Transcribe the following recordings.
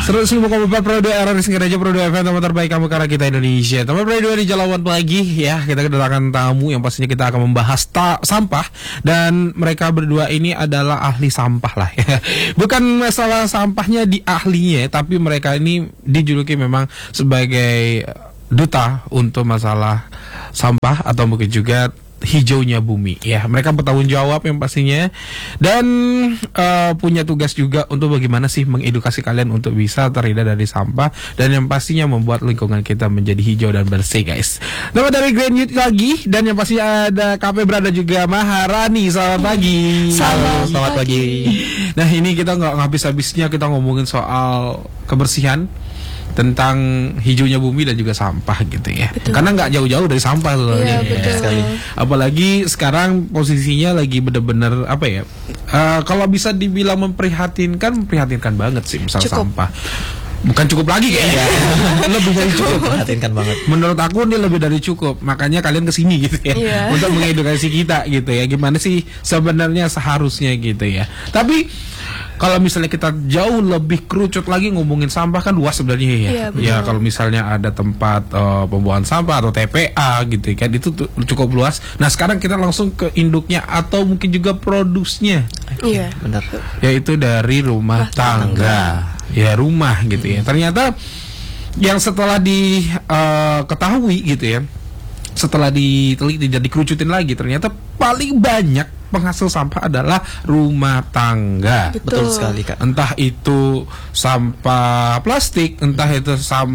105,4 Pro 2 RRI Singaraja Pro 2 FM, teman terbaik kamu karena kita Indonesia. Teman Pro 2 di Jalawan lagi ya. Kita kedatangan tamu yang pastinya kita akan membahas sampah. Dan mereka berdua ini adalah ahli sampah lah ya. Bukan masalah sampahnya di ahlinya, tapi mereka ini dijuluki memang sebagai duta untuk masalah sampah atau mungkin juga hijaunya bumi ya. Mereka bertanggung jawab yang pastinya dan punya tugas juga untuk bagaimana sih mengedukasi kalian untuk bisa terhindar dari sampah dan yang pastinya membuat lingkungan kita menjadi hijau dan bersih, guys. Nama dari Grand Youth lagi dan yang pastinya ada KP Berada juga Maharani. Selamat pagi. Selamat pagi. Nah, ini kita nggak habis-habisnya kita ngomongin soal kebersihan, tentang hijaunya bumi dan juga sampah gitu ya. Betul. Karena nggak jauh-jauh dari sampah ya, sekali. Apalagi sekarang posisinya lagi bener-bener apa ya? Kalau bisa dibilang memprihatinkan banget sih misal sampah. Bukan cukup lagi kayaknya. Lebih dari cukup. Memprihatinkan banget. Menurut aku ini lebih dari cukup. Makanya kalian kesini gitu ya, untuk mengedukasi kita gitu ya. Gimana sih sebenarnya seharusnya gitu ya. Tapi kalau misalnya kita jauh lebih kerucut lagi ngomongin sampah kan luas sebenarnya ya. Ya kalau misalnya ada tempat pembuangan sampah atau TPA gitu kan, itu cukup luas. Nah sekarang kita langsung ke induknya atau mungkin juga produsnya. Iya benar. Yaitu dari rumah tangga. Ya rumah gitu ya. Ternyata yang setelah diketahui gitu ya, setelah diteliti dan dikerucutin lagi, ternyata paling banyak penghasil sampah adalah rumah tangga. Betul sekali, Kak. Entah itu sampah plastik, entah itu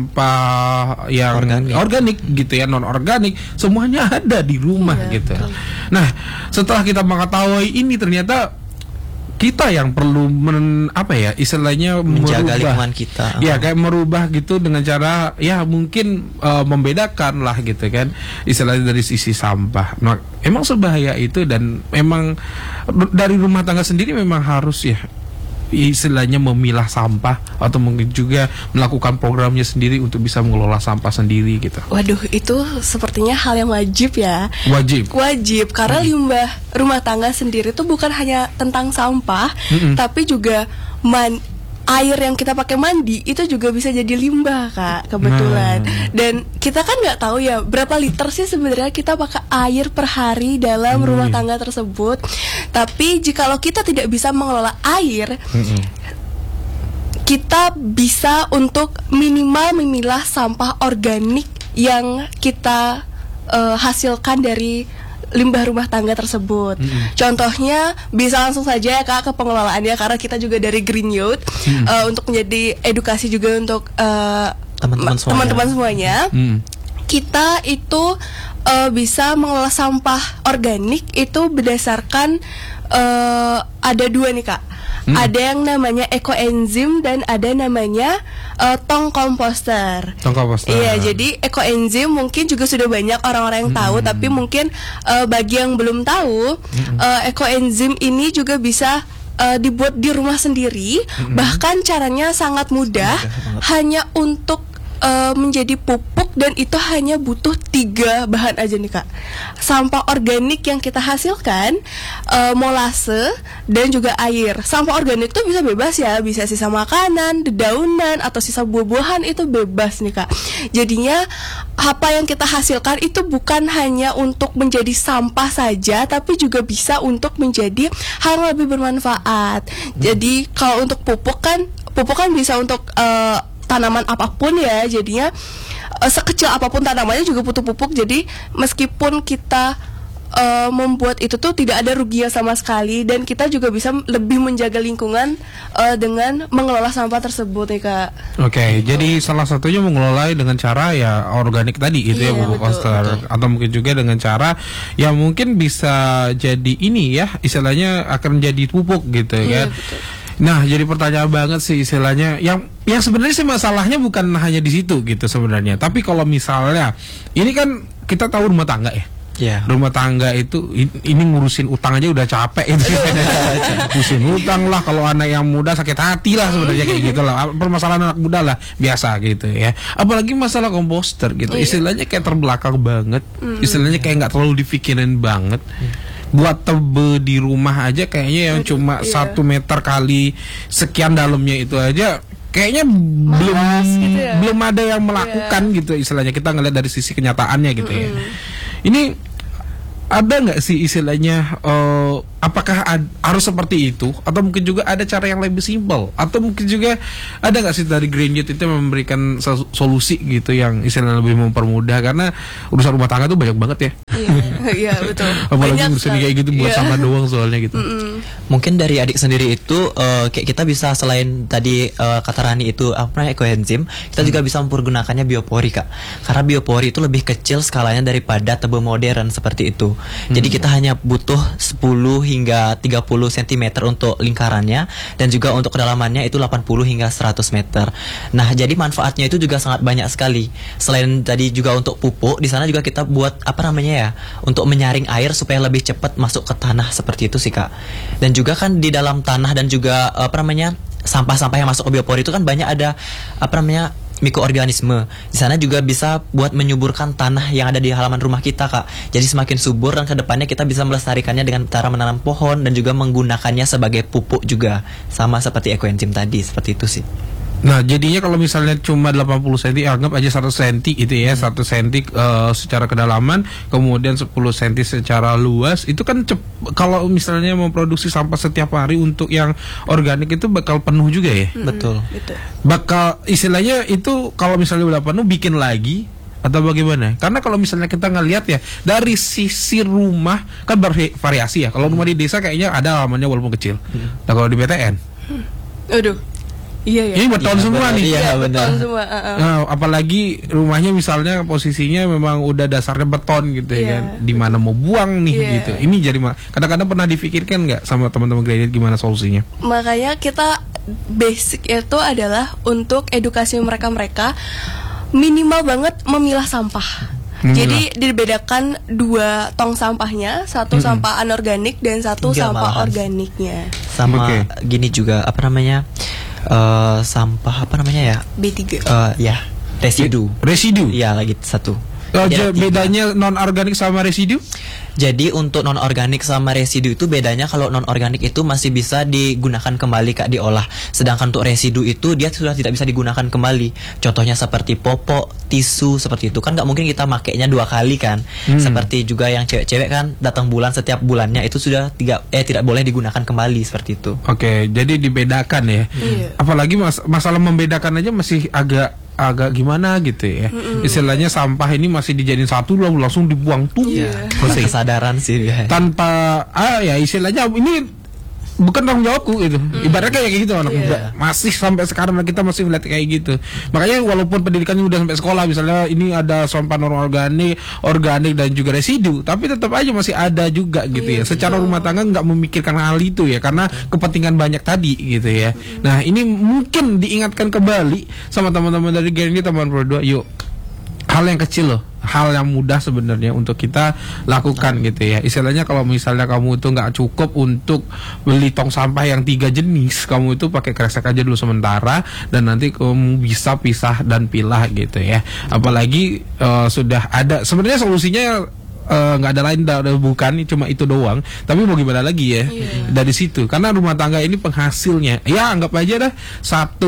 sampah yang organik gitu ya, non organik, semuanya ada di rumah gitu. Betul. Nah, setelah kita mengetahui ini ternyata kita yang perlu istilahnya menjaga lingkungan kita. Ya kayak merubah gitu dengan cara ya mungkin membedakan lah gitu kan istilahnya dari sisi sampah. Nah, emang sebahaya itu dan memang dari rumah tangga sendiri memang harus ya istilahnya memilah sampah atau mungkin juga melakukan programnya sendiri untuk bisa mengelola sampah sendiri gitu. Waduh, itu sepertinya hal yang wajib ya. Wajib karena limbah rumah tangga sendiri itu bukan hanya tentang sampah, tapi juga air yang kita pakai mandi itu juga bisa jadi limbah, Kak, kebetulan. Dan kita kan nggak tahu ya berapa liter sih sebenarnya kita pakai air per hari dalam rumah tangga tersebut. Tapi jikalau kita tidak bisa mengelola air, kita bisa untuk minimal memilah sampah organik yang kita hasilkan dari limbah rumah tangga tersebut. Contohnya bisa langsung saja ya, Kak, ke pengelolaannya karena kita juga dari Green Youth untuk menjadi edukasi juga untuk teman-teman semuanya. Kita itu bisa mengelola sampah organik itu berdasarkan ada dua nih, Kak. Ada yang namanya ekoenzim dan ada namanya tong komposter. Iya, jadi ekoenzim mungkin juga sudah banyak orang-orang yang tahu, tapi mungkin bagi yang belum tahu, ekoenzim ini juga bisa dibuat di rumah sendiri. Bahkan caranya sangat mudah, hanya untuk menjadi pupuk dan itu hanya butuh 3 bahan aja nih, Kak. Sampah organik yang kita hasilkan, molase dan juga air. Sampah organik tuh bisa bebas ya, bisa sisa makanan, dedaunan atau sisa buah-buahan itu bebas nih, Kak. Jadinya apa yang kita hasilkan itu bukan hanya untuk menjadi sampah saja, tapi juga bisa untuk menjadi hal yang lebih bermanfaat. Jadi kalau untuk pupuk kan bisa untuk tanaman apapun ya, jadinya sekecil apapun tanamannya juga butuh pupuk. Jadi meskipun kita membuat itu tuh tidak ada ruginya sama sekali dan kita juga bisa lebih menjaga lingkungan dengan mengelola sampah tersebut ya, Kak. Oke, jadi salah satunya mengelola dengan cara ya organik tadi gitu ya, pupuk komposter, atau mungkin juga dengan cara ya mungkin bisa jadi ini ya istilahnya akan jadi pupuk gitu kan. Betul. Nah, jadi pertanyaan banget sih istilahnya yang sebenarnya sih masalahnya bukan hanya di situ gitu sebenarnya. Tapi kalau misalnya ini kan kita tahu rumah tangga ya. Rumah tangga itu ini ngurusin utang aja udah capek itu. Ngurusin utang lah, kalau anak yang muda sakit hati lah sebenarnya kayak gitu lah. Permasalahan anak muda lah biasa gitu ya. Apalagi masalah komposter gitu. Istilahnya kayak terbelakang banget. Istilahnya kayak nggak terlalu dipikirin banget. Buat tebe di rumah aja kayaknya yang cuma 1 meter kali sekian dalamnya itu aja kayaknya belum ada yang melakukan gitu istilahnya, kita ngeliat dari sisi kenyataannya gitu ya. Ini ada nggak sih istilahnya apakah harus seperti itu, atau mungkin juga ada cara yang lebih simpel, atau mungkin juga ada nggak sih dari Grainjet itu memberikan solusi gitu yang istilahnya lebih mempermudah, karena urusan rumah tangga tuh banyak banget ya. Iya betul. Apalagi urusan kayak gitu buat sampah doang soalnya gitu. Mungkin dari adik sendiri itu kayak kita bisa selain tadi kata Rani itu apa namanya ekoenzim, kita juga bisa mempergunakannya biopori Kak. Karena biopori itu lebih kecil skalanya daripada tebe modern seperti itu. Jadi kita hanya butuh 10 hingga 30 cm untuk lingkarannya, dan juga untuk kedalamannya itu 80 hingga 100 meter. Nah, jadi manfaatnya itu juga sangat banyak sekali. Selain tadi juga untuk pupuk, di sana juga kita buat apa namanya ya, untuk menyaring air supaya lebih cepat masuk ke tanah seperti itu sih Kak. Dan juga kan di dalam tanah dan juga apa namanya sampah-sampah yang masuk ke biopori itu kan banyak ada apa namanya mikroorganisme. Di sana juga bisa buat menyuburkan tanah yang ada di halaman rumah kita Kak. Jadi semakin subur, dan kedepannya kita bisa melestarikannya dengan cara menanam pohon dan juga menggunakannya sebagai pupuk juga, sama seperti ekoenzim tadi, seperti itu sih. Nah, jadinya kalau misalnya cuma 80 cm, anggap aja 1 cm itu ya, 1 cm secara kedalaman, kemudian 10 cm secara luas, itu kan kalau misalnya memproduksi sampah setiap hari untuk yang organik itu bakal penuh juga ya. Betul. Bakal istilahnya itu kalau misalnya udah penuh bikin lagi atau bagaimana? Karena kalau misalnya kita ngelihat ya dari sisi rumah kan bervariasi ya. Kalau rumah di desa kayaknya ada halamannya walaupun kecil. Nah, kalau di BTN, aduh. Iya. Ini beton semua nih. Iya benar. Nah, apalagi rumahnya misalnya posisinya memang udah dasarnya beton gitu ya kan. Di mana mau buang nih gitu. Ini jadi kadang-kadang pernah difikirkan nggak sama teman-teman Grainjet gimana solusinya? Makanya kita basic itu adalah untuk edukasi mereka minimal banget memilah sampah. Jadi dibedakan 2 tong sampahnya, 1 sampah anorganik dan 1 sampah organiknya. Sama gini juga apa namanya? Sampah apa namanya ya? B3. Ya, residu. Iya, lagi 1. Bedanya non organik sama residu? Jadi untuk non organik sama residu itu bedanya, kalau non organik itu masih bisa digunakan kembali Kak, diolah. Sedangkan untuk residu itu dia sudah tidak bisa digunakan kembali. Contohnya seperti popok, tisu seperti itu kan nggak mungkin kita makainya 2 kali kan. Seperti juga yang cewek-cewek kan datang bulan setiap bulannya itu sudah tidak boleh digunakan kembali seperti itu. Oke, jadi dibedakan ya. Apalagi masalah membedakan aja masih agak gimana gitu ya. Istilahnya sampah ini masih dijadiin satu langsung dibuang tuh. Kesadaran sih ya. Tanpa ya istilahnya ini bukan tanggung jawabku gitu. Ibaratnya kayak gitu anak muda. Masih sampai sekarang kita masih melihat kayak gitu. Makanya walaupun pendidikannya udah sampai sekolah, misalnya ini ada sampah non organik dan juga residu, tapi tetap aja masih ada juga gitu ya. Secara rumah tangga nggak memikirkan hal itu ya, karena kepentingan banyak tadi gitu ya. Nah, ini mungkin diingatkan kembali sama teman-teman dari Grainjet teman berdua, yuk. Hal yang kecil loh, hal yang mudah sebenarnya untuk kita lakukan gitu ya. Istilahnya kalau misalnya kamu itu nggak cukup untuk beli tong sampah yang 3 jenis, kamu itu pakai kresek aja dulu sementara, dan nanti kamu bisa pisah dan pilah gitu ya. Apalagi sudah ada sebenarnya solusinya. Nggak ada lain, bukan cuma itu doang. Tapi mau gimana lagi ya dari situ, karena rumah tangga ini penghasilnya ya anggap aja dah satu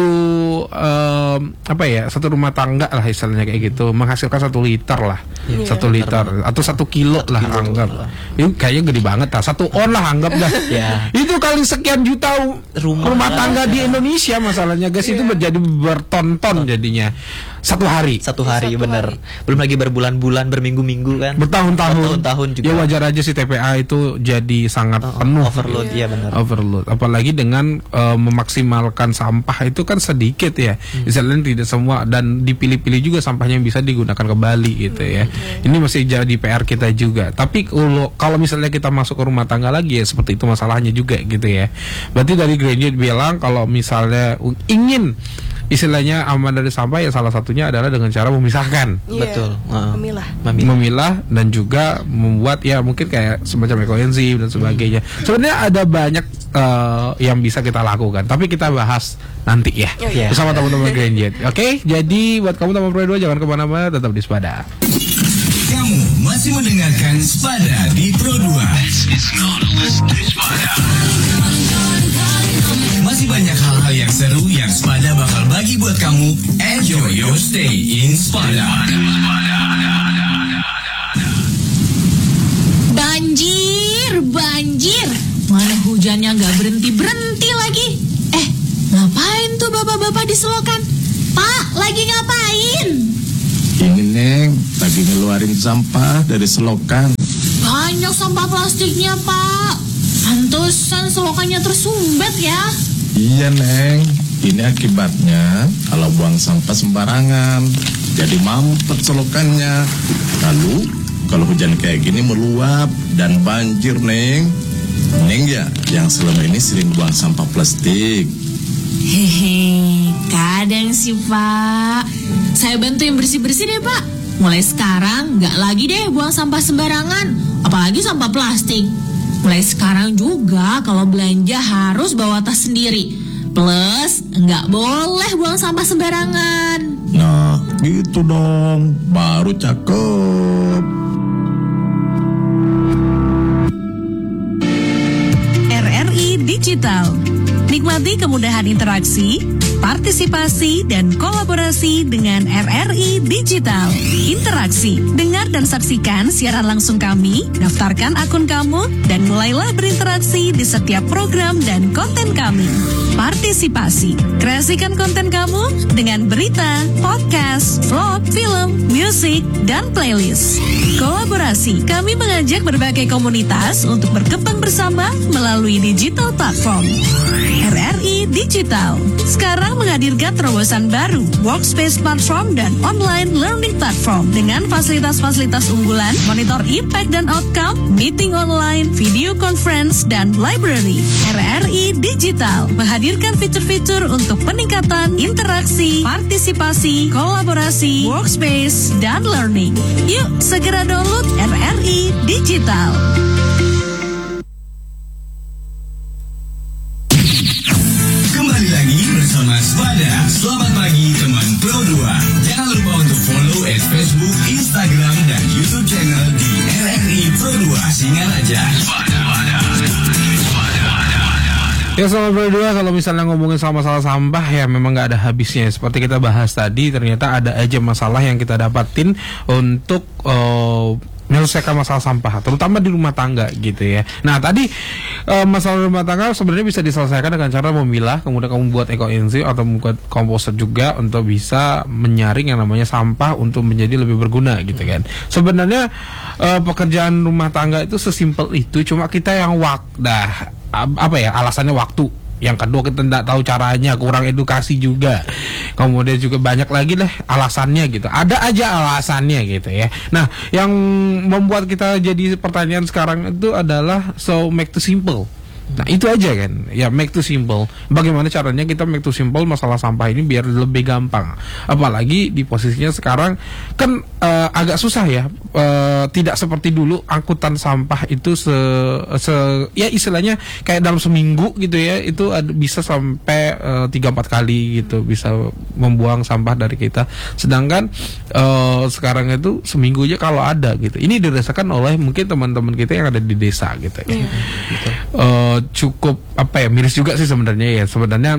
rumah tangga lah istilahnya kayak gitu menghasilkan 1 liter lah, 1 liter atau 1 kilo lah anggap. Ini kayaknya gede banget lah, 1 on lah anggap dah. Itu kali sekian juta rumah tangga di Indonesia masalahnya guys, itu menjadi berton-ton jadinya. 1 hari bener. Belum lagi berbulan-bulan, berminggu-minggu kan. Bertahun-tahun juga. Ya wajar aja sih TPA itu jadi sangat penuh. Overload, iya benar. Overload. Apalagi dengan memaksimalkan sampah itu kan sedikit ya. Istilahnya tidak semua, dan dipilih-pilih juga sampahnya yang bisa digunakan kembali gitu ya. Ini masih jadi PR kita juga. Tapi kalau misalnya kita masuk ke rumah tangga lagi ya seperti itu masalahnya juga gitu ya. Berarti dari Grainjet bilang kalau misalnya ingin istilahnya aman dari sampah ya salah satunya adalah dengan cara memisahkan. Betul. Memilah dan juga membuat ya mungkin kayak semacam ekoenzim dan sebagainya. Sebenarnya ada banyak yang bisa kita lakukan, tapi kita bahas nanti ya bersama teman-teman Grainjet. Oke, jadi buat kamu teman Pro 2 jangan kemana-mana, tetap di Spada. Kamu masih mendengarkan Spada di Pro 2. Masih banyak hal-hal yang seru yang Spada bakal bagi buat kamu. Enjoy your stay in Spada. Banjir. Mana hujannya nggak berhenti lagi. Ngapain tuh bapak-bapak di selokan? Pak, lagi ngapain? Ini Neng, lagi ngeluarin sampah dari selokan. Banyak sampah plastiknya, Pak. Pantesan selokannya tersumbat ya. Iya Neng, ini akibatnya kalau buang sampah sembarangan, jadi mampet selokannya. Lalu kalau hujan kayak gini meluap dan banjir Neng. Neng ya yang selama ini sering buang sampah plastik. Hehe, kadang sih Pak. Saya bantuin bersih-bersih deh Pak. Mulai sekarang nggak lagi deh buang sampah sembarangan, apalagi sampah plastik. Mulai sekarang juga kalau belanja harus bawa tas sendiri. Plus nggak boleh buang sampah sembarangan. Nah gitu dong, baru cakep. RRI Digital. Nikmati kemudahan interaksi, partisipasi, dan kolaborasi dengan RRI Digital. Interaksi, dengar dan saksikan siaran langsung kami, daftarkan akun kamu, dan mulailah berinteraksi di setiap program dan konten kami. Partisipasi, kreasikan konten kamu dengan berita, podcast, vlog, film, musik, dan playlist. Kolaborasi, kami mengajak berbagai komunitas untuk berkembang bersama melalui digital platform. RRI Digital sekarang menghadirkan terobosan baru, workspace platform dan online learning platform dengan fasilitas-fasilitas unggulan, monitor impact dan outcome, meeting online, video conference, dan library. RRI Digital menghadirkan fitur-fitur untuk peningkatan interaksi, partisipasi, kolaborasi, workspace, dan learning. Yuk segera download RRI Digital. Kembali lagi bersama Spada. Selamat pagi teman Pro 2. Jangan lupa untuk follow Facebook, Instagram, dan YouTube channel di RRI Pro 2. Singan aja. Ya selamat berdua, kalau misalnya ngomongin soal masalah sampah ya memang nggak ada habisnya. Seperti kita bahas tadi, ternyata ada aja masalah yang kita dapatin untuk menyelesaikan masalah sampah, terutama di rumah tangga gitu ya. Nah tadi masalah rumah tangga sebenarnya bisa diselesaikan dengan cara memilah, kemudian kamu buat ekoenzim atau membuat komposter juga untuk bisa menyaring yang namanya sampah untuk menjadi lebih berguna gitu kan. Sebenarnya pekerjaan rumah tangga itu sesimpel itu, cuma kita yang alasannya waktu. Yang kedua kita tidak tahu caranya, kurang edukasi juga. Kemudian juga banyak lagi deh alasannya gitu. Ada aja alasannya gitu ya. Nah, yang membuat kita jadi pertanyaan sekarang itu adalah so make to simple. Nah itu aja kan, ya make to simple. Bagaimana caranya kita make to simple masalah sampah ini biar lebih gampang. Apalagi di posisinya sekarang kan agak susah ya. Tidak seperti dulu angkutan sampah itu ya istilahnya kayak dalam seminggu gitu ya, itu bisa sampai 3-4 kali gitu bisa membuang sampah dari kita. Sedangkan sekarang itu seminggu aja kalau ada gitu. Ini dirasakan oleh mungkin teman-teman kita yang ada di desa gitu ya. Gitu. Cukup miris juga sih sebenarnya ya. Sebenarnya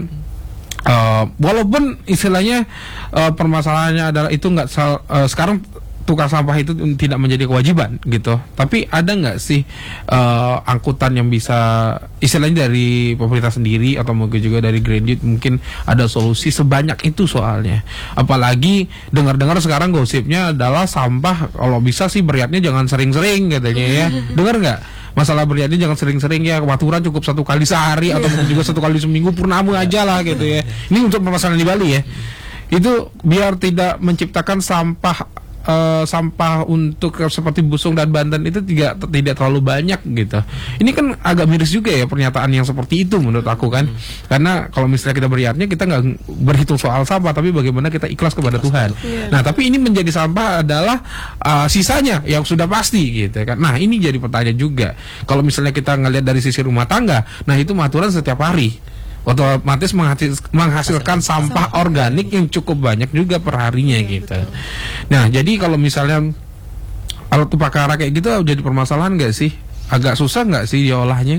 walaupun istilahnya permasalahannya adalah itu nggak sekarang tukar sampah itu tidak menjadi kewajiban gitu, tapi ada nggak sih angkutan yang bisa istilahnya dari pemerintah sendiri atau mungkin juga dari Green Youth mungkin ada solusi sebanyak itu soalnya. Apalagi dengar-dengar sekarang gosipnya adalah sampah kalau bisa sih beriatnya jangan sering-sering katanya ya. Dengar nggak? Masalah beriatnya jangan sering-sering ya, kewaturan cukup 1 kali sehari atau mungkin juga 1 kali seminggu, purnama aja lah gitu ya. Ini untuk permasalahan di Bali ya. Itu biar tidak menciptakan sampah untuk seperti Busung dan Banten itu tidak terlalu banyak gitu. Ini kan agak miris juga ya pernyataan yang seperti itu menurut aku kan. Karena kalau misalnya kita beriatnya kita nggak berhitung soal sampah, tapi bagaimana kita ikhlas kepada Tuhan. Nah tapi ini menjadi sampah adalah sisanya yang sudah pasti gitu kan. Nah ini jadi pertanyaan juga. Kalau misalnya kita ngelihat dari sisi rumah tangga, nah itu aturan setiap hari otomatis menghasilkan sampah organik yang cukup banyak juga per harinya gitu. Nah jadi kalau misalnya alat upakara kayak gitu jadi permasalahan nggak sih? Agak susah nggak sih diolahnya?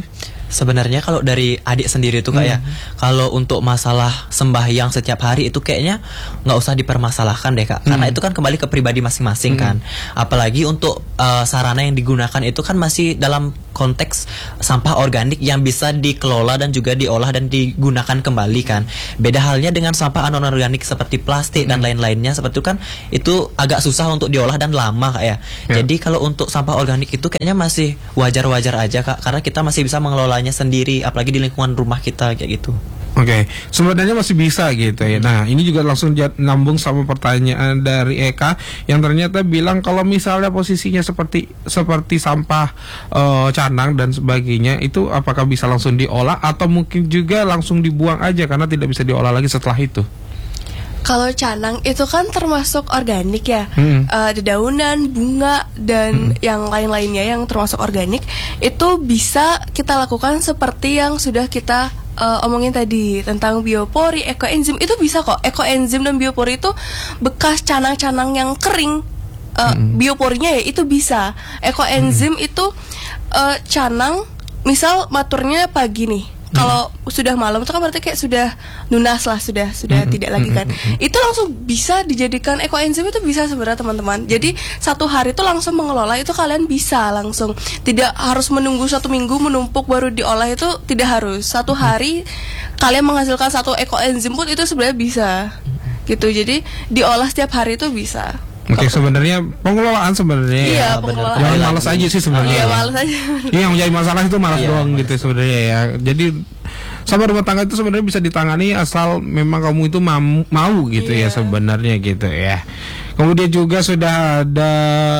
Sebenarnya kalau dari adik sendiri tuh kayak kalau untuk masalah sembahyang setiap hari itu kayaknya nggak usah dipermasalahkan deh Kak, karena itu kan kembali ke pribadi masing-masing kan. Apalagi untuk sarana yang digunakan itu kan masih dalam konteks sampah organik yang bisa dikelola dan juga diolah dan digunakan kembali kan. Beda halnya dengan sampah anorganik seperti plastik dan lain-lainnya seperti itu kan, itu agak susah untuk diolah dan lama Kak ya. Jadi kalau untuk sampah organik itu kayaknya masih wajar-wajar aja Kak, karena kita masih bisa mengelolanya sendiri, apalagi di lingkungan rumah kita kayak gitu. Oke, sebenarnya masih bisa gitu ya. Nah, ini juga langsung nyambung sama pertanyaan dari Eka yang ternyata bilang kalau misalnya posisinya seperti sampah canang dan sebagainya, itu apakah bisa langsung diolah atau mungkin juga langsung dibuang aja karena tidak bisa diolah lagi setelah itu? Kalau canang itu kan termasuk organik ya, dedaunan, bunga dan yang lain-lainnya yang termasuk organik itu bisa kita lakukan seperti yang sudah kita omongin tadi tentang biopori, ekoenzim itu bisa kok. Ekoenzim dan biopori itu bekas canang-canang yang kering. Bioporinya ya itu bisa. Ekoenzim itu canang, misal maturnya pagi nih. Kalau sudah malam itu kan berarti kayak sudah nunas lah, sudah tidak lagi kan. Itu langsung bisa dijadikan ekoenzim, itu bisa sebenarnya teman-teman. Jadi satu hari itu langsung mengelola itu kalian bisa langsung. Tidak harus menunggu 1 minggu menumpuk baru diolah, itu tidak harus. Satu hari kalian menghasilkan 1 ekoenzim pun itu sebenarnya bisa. Gitu. Jadi diolah setiap hari itu bisa. Oke, sebenarnya pengelolaan sebenarnya Iya, ya. pengelolaan. Jangan malas aja sih sebenarnya. Iya, malas aja. Iya, yang menjadi masalah itu malas doang gitu sebenarnya ya. Jadi sampah rumah tangga itu sebenarnya bisa ditangani asal memang kamu itu mau gitu ya sebenarnya gitu ya. Kemudian juga sudah ada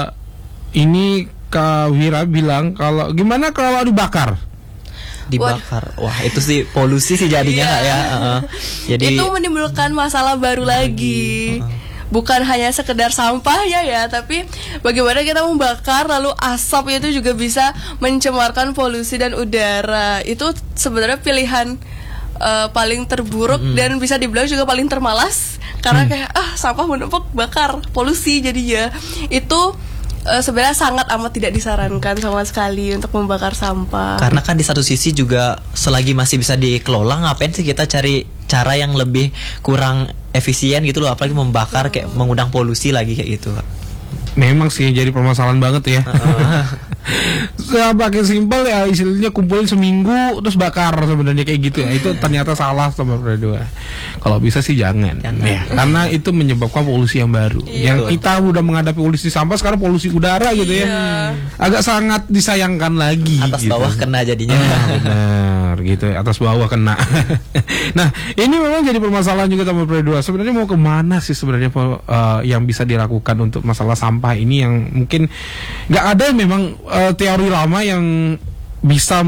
ini Kak Wira bilang kalau gimana kalau dibakar? Dibakar. Wah, itu sih polusi sih jadinya Kak ya. Jadi itu menimbulkan masalah baru lagi. Bukan hanya sekedar sampahnya ya, tapi bagaimana kita membakar lalu asap itu juga bisa mencemarkan polusi dan udara. Itu sebenarnya pilihan paling terburuk dan bisa dibilang juga paling termalas, karena kayak sampah menumpuk bakar polusi jadinya. Itu sebenarnya sangat amat tidak disarankan sama sekali untuk membakar sampah. Karena kan di satu sisi juga selagi masih bisa dikelola, ngapain sih kita cari cara yang lebih kurang efisien gitu loh, apalagi membakar kayak mengundang polusi lagi kayak gitu. Memang sih jadi permasalahan banget ya. Saya pakai simpel ya, istilahnya kumpulin seminggu terus bakar sebenarnya kayak gitu ya. Itu ternyata salah sama berdua. Kalau bisa sih jangan. Ya, karena itu menyebabkan polusi yang baru. Yang kita udah menghadapi polusi sampah, sekarang polusi udara gitu ya. Agak sangat disayangkan lagi. Atas gitu. bawah kena jadinya. Benar gitu ya, atas bawah kena. Nah, ini memang jadi permasalahan juga sama berdua. Sebenarnya mau kemana sih sebenarnya yang bisa dilakukan untuk masalah sampah ini, yang mungkin nggak ada memang teori lama yang bisa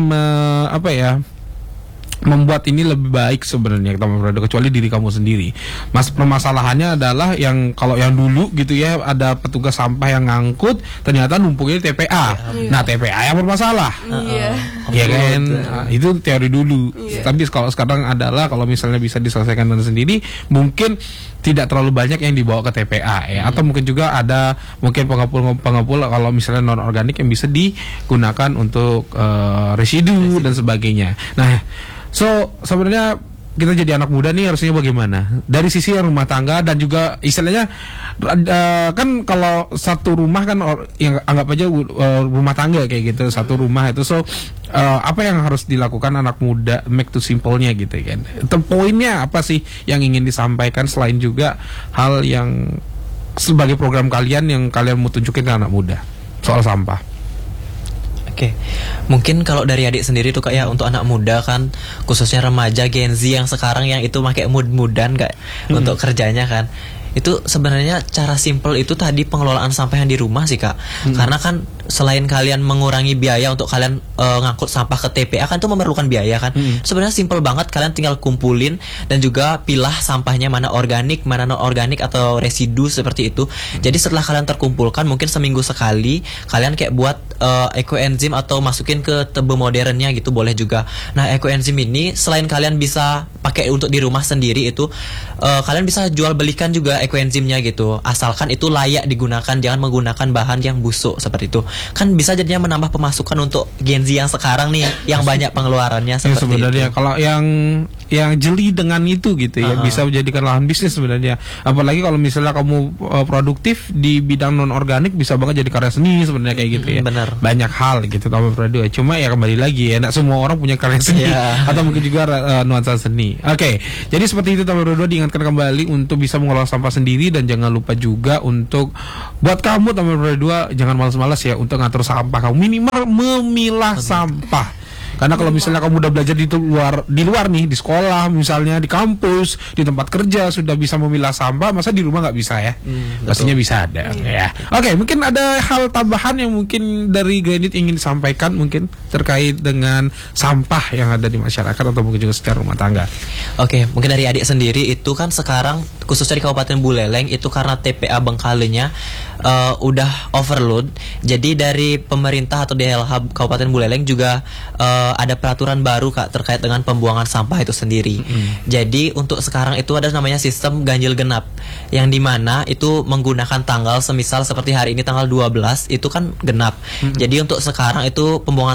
membuat ini lebih baik sebenarnya, kecuali diri kamu sendiri. Permasalahannya adalah yang kalau yang dulu gitu ya, ada petugas sampah yang ngangkut ternyata numpuknya TPA. Nah, TPA yang bermasalah. Iya kan? Itu teori dulu. Tapi kalau sekarang adalah kalau misalnya bisa diselesaikan dengan sendiri, mungkin tidak terlalu banyak yang dibawa ke TPA ya. Atau mungkin juga ada mungkin pengepul kalau misalnya non organik yang bisa digunakan untuk residu dan sebagainya. Nah, sebenarnya kita jadi anak muda nih harusnya bagaimana dari sisi rumah tangga dan juga istilahnya kan kalau satu rumah kan yang anggap aja rumah tangga kayak gitu, satu rumah itu apa yang harus dilakukan anak muda, make to simple-nya gitu kan. Poinnya apa sih yang ingin disampaikan selain juga hal yang sebagai program kalian yang kalian mau tunjukin ke anak muda soal sampah? Oke, mungkin kalau dari adik sendiri tuh kayak untuk anak muda kan, khususnya remaja Gen Z yang sekarang yang itu pakai mood-moodan kayak untuk kerjanya kan. Itu sebenarnya cara simple itu tadi pengelolaan sampah yang di rumah sih Kak. Karena kan selain kalian mengurangi biaya untuk kalian ngangkut sampah ke TPA kan itu memerlukan biaya kan. Sebenarnya simple banget, kalian tinggal kumpulin dan juga pilah sampahnya mana organik, mana non organik atau residu seperti itu. Jadi setelah kalian terkumpulkan mungkin seminggu sekali kalian kayak buat ekoenzim atau masukin ke tebe modernnya gitu boleh juga. Nah, ekoenzim ini selain kalian bisa pakai untuk di rumah sendiri itu kalian bisa jual belikan juga ekoenzimnya gitu. Asalkan itu layak digunakan, jangan menggunakan bahan yang busuk seperti itu. kan bisa jadinya menambah pemasukan untuk Gen Z yang sekarang nih yang banyak pengeluarannya Ya, seperti sebenarnya itu. kalau yang jeli dengan itu gitu ya bisa menjadikan lahan bisnis sebenarnya. Apalagi kalau misalnya kamu produktif di bidang non organik bisa banget jadi karya seni sebenarnya kayak gitu ya. Bener. Banyak hal gitu Taman Pradua. Cuma ya kembali lagi ya, tidak semua orang punya karya seni atau mungkin juga nuansa seni. Oke, jadi seperti itu Taman Pradua diingatkan kembali untuk bisa mengelola sampah sendiri, dan jangan lupa juga untuk buat kamu Taman Pradua jangan malas-malas ya untuk ngatur sampah kamu, minimal memilah sampah. Karena kalau misalnya kamu udah belajar di luar nih, di sekolah misalnya, di kampus, di tempat kerja sudah bisa memilah sampah, masa di rumah nggak bisa ya? Pastinya bisa ada ya. Oke, mungkin ada hal tambahan yang mungkin dari Granit ingin disampaikan mungkin terkait dengan sampah yang ada di masyarakat atau mungkin juga secara rumah tangga. Oke, mungkin dari adik sendiri itu kan sekarang khususnya di Kabupaten Buleleng itu karena TPA Bengkalenya udah overload. Jadi dari pemerintah atau DLH Kabupaten Buleleng juga ada peraturan baru Kak terkait dengan pembuangan sampah itu sendiri. Jadi untuk sekarang itu ada namanya sistem ganjil genap, yang dimana itu menggunakan tanggal, semisal seperti hari ini tanggal 12 itu kan genap. Jadi untuk sekarang itu pembuangan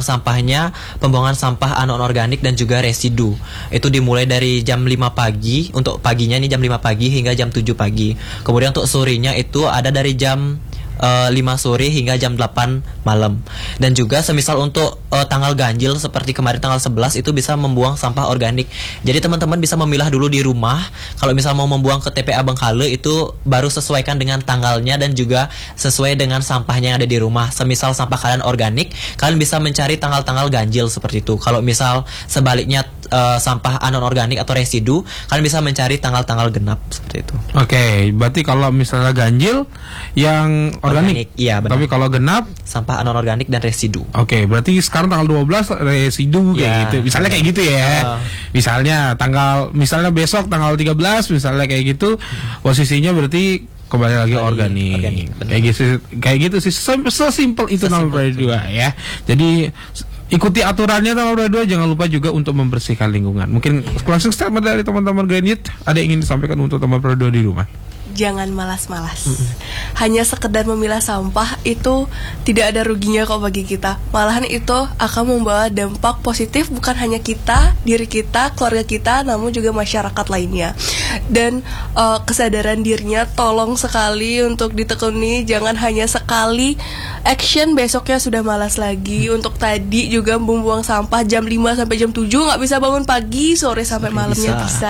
sampah anorganik dan juga residu itu dimulai dari jam 5 pagi, untuk paginya ini jam 5 pagi hingga jam 7 pagi. Kemudian untuk sorenya itu ada dari jam 5 sore hingga jam 8 malam. Dan juga semisal untuk tanggal ganjil seperti kemarin tanggal 11 itu bisa membuang sampah organik. Jadi teman-teman bisa memilah dulu di rumah. Kalau misal mau membuang ke TPA Bengkale itu baru sesuaikan dengan tanggalnya dan juga sesuai dengan sampahnya yang ada di rumah. Semisal sampah kalian organik, kalian bisa mencari tanggal-tanggal ganjil seperti itu. Kalau misal sebaliknya sampah anorganik atau residu, kalian bisa mencari tanggal-tanggal genap seperti itu. Oke, berarti kalau misalnya ganjil yang organik, iya benar. tapi kalau genap Sampah anorganik dan residu. Oke, berarti sekarang tanggal 12 residu kayak Ya, gitu. Misalnya kayak gitu ya. Misalnya besok tanggal 13 misalnya kayak gitu. Posisinya berarti kembali lagi organik. Kayak gitu sih. Sesimpel itu Taman Pradua ya. Jadi ikuti aturannya Taman Pradua, jangan lupa juga untuk membersihkan lingkungan. Mungkin closing statement dari teman-teman Granit, ada yang ingin disampaikan untuk Taman Pradua di rumah? Jangan malas-malas. Hanya sekedar memilah sampah itu tidak ada ruginya kok bagi kita. Malahan itu akan membawa dampak positif bukan hanya kita, diri kita, keluarga kita, namun juga masyarakat lainnya. Dan kesadaran dirinya tolong sekali untuk ditekuni. Jangan hanya sekali action besoknya sudah malas lagi. Untuk tadi juga membuang sampah jam 5 sampai jam 7, nggak bisa bangun pagi, sore sampai malamnya bisa.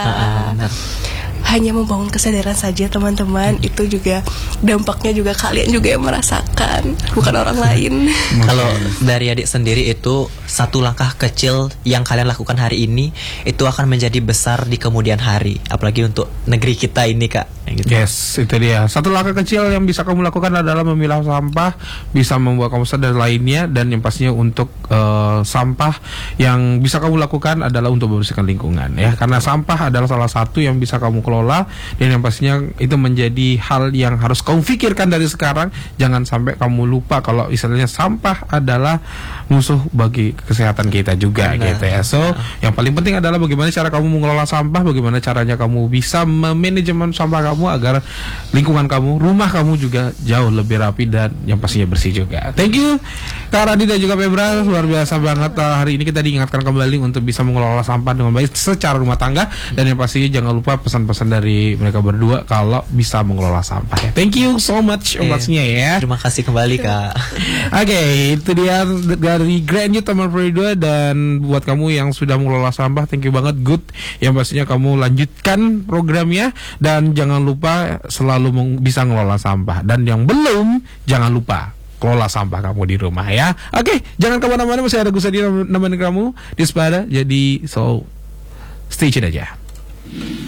Hanya membangun kesadaran saja teman-teman, itu juga dampaknya juga kalian juga yang merasakan, bukan orang lain. Kalau dari adik sendiri itu satu langkah kecil yang kalian lakukan hari ini itu akan menjadi besar di kemudian hari, apalagi untuk negeri kita ini Kak. Gitu. Yes, itu dia. Satu langkah kecil yang bisa kamu lakukan adalah memilah sampah, bisa membuat kamu sadar lainnya, dan yang pastinya untuk sampah yang bisa kamu lakukan adalah untuk membersihkan lingkungan ya. Karena sampah adalah salah satu yang bisa kamu kelola, dan yang pastinya itu menjadi hal yang harus kamu pikirkan dari sekarang. Jangan sampai kamu lupa kalau istilahnya sampah adalah musuh bagi kesehatan kita juga gitu ya. So, yang paling penting adalah bagaimana cara kamu mengelola sampah, bagaimana caranya kamu bisa memanajemen sampah kamu agar lingkungan kamu, rumah kamu juga jauh lebih rapi dan yang pastinya bersih juga. Thank you Kak Radi dan juga Febra, luar biasa banget. Hari ini kita diingatkan kembali untuk bisa mengelola sampah dengan baik secara rumah tangga, dan yang pastinya jangan lupa pesan-pesan dari mereka berdua kalau bisa mengelola sampah ya. Thank you so much obatnya ya. Terima kasih kembali Kak. Oke, itu dia dari Grand Youth Taman Pradua. Dan buat kamu yang sudah mengelola sampah, thank you banget, good. Yang pastinya kamu lanjutkan programnya, dan jangan lupa selalu bisa mengelola sampah. Dan yang belum, jangan lupa kelola sampah kamu di rumah ya. Oke, jangan kemana-mana, masih ada Gus Adi nemenin kamu di Sepada. Jadi so stay tune aja.